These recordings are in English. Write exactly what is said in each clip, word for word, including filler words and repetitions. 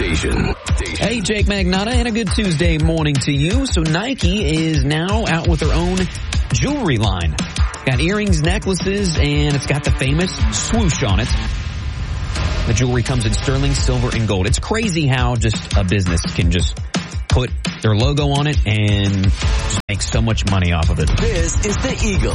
station. Hey, Jake Magnotta, and a good Tuesday morning to you. So Nike is now out with their own jewelry line. Got earrings, necklaces, and it's got the famous swoosh on it. The jewelry comes in sterling, silver, and gold. It's crazy how just a business can just put their logo on it and just make so much money off of it. This is the Eagle.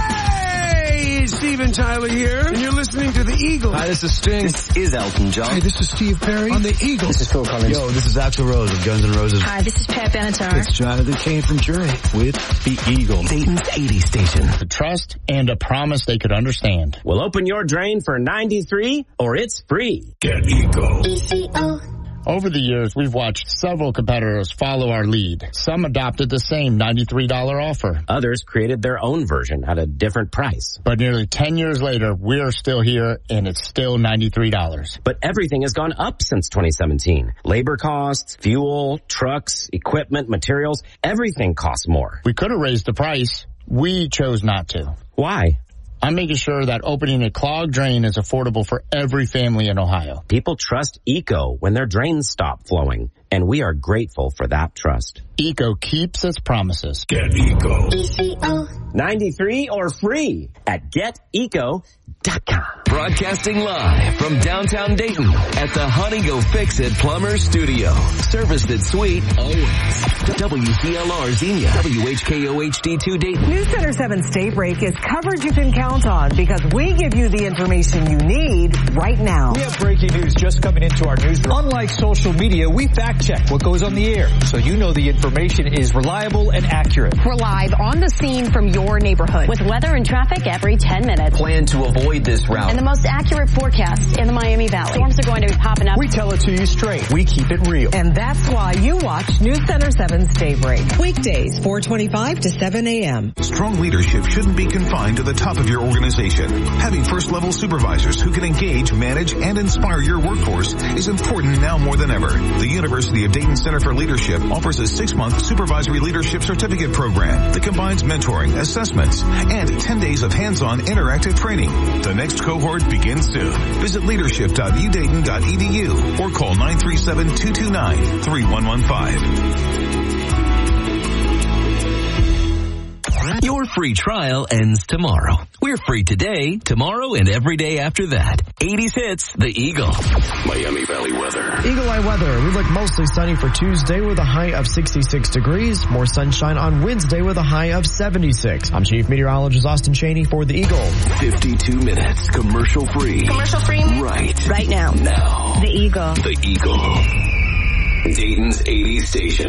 Hey, Steven Tyler here, and you're listening to the Eagle. Hi, this is Sting. This is Elton John. Hey, this is Steve Perry on the Eagle. This is Phil Collins. Yo, this is Axl Rose of Guns N' Roses. Hi, this is Pat Benatar. It's Jonathan Cain from Journey with the Eagle. Dayton's eighties station. The trust and a promise they could understand. We'll open your drain for ninety-three or it's free. Get Eagle. E C O. Over the years, we've watched several competitors follow our lead. Some adopted the same ninety-three dollars offer. Others created their own version at a different price. But nearly ten years later, we're still here, and it's still ninety-three dollars. But everything has gone up since twenty seventeen. Labor costs, fuel, trucks, equipment, materials, everything costs more. We could have raised the price. We chose not to. Why? I'm making sure that opening a clogged drain is affordable for every family in Ohio. People trust Eco when their drains stop flowing, and we are grateful for that trust. Eco keeps its promises. Get Eco. E C O. ninety-three or free at get eco dot com. Broadcasting live from downtown Dayton at the Honey Go Fix It Plumber Studio. Service that's sweet always. W C L R Xenia. W H K O H D two Dayton. News Center seven State Break is coverage you can count on because we give you the information you need right now. We have breaking news just coming into our newsroom. Unlike social media, we fact check what goes on the air so you know the information is reliable and accurate. We're live on the scene from your neighborhood with weather and traffic every ten minutes. Plan to avoid this route. And the most accurate forecast in the Miami Valley. Storms are going to be popping up. We tell it to you straight. We keep it real. And that's why you watch News Center seven State Break. Weekdays, four twenty-five to seven a.m. Strong leadership shouldn't be confined to the top of your organization. Having first-level supervisors who can engage, manage, and inspire your workforce is important now more than ever. The University of Dayton Center for Leadership offers a six-month supervisory leadership certificate program that combines mentoring, assessments, and ten days of hands-on interactive training. The next cohort begins soon. Visit leadership dot u dayton dot e d u or call nine three seven, two two nine, three one one five. Your free trial ends tomorrow. We're free today, tomorrow, and every day after that. eighties hits, the Eagle. Miami Valley weather. Eagle Eye weather. We look mostly sunny for Tuesday with a high of sixty-six degrees. More sunshine on Wednesday with a high of seventy-six. I'm Chief Meteorologist Austin Cheney for the Eagle. fifty-two minutes, commercial free. Commercial free? Right. Right now. Now. The Eagle. The Eagle. Dayton's eighties station.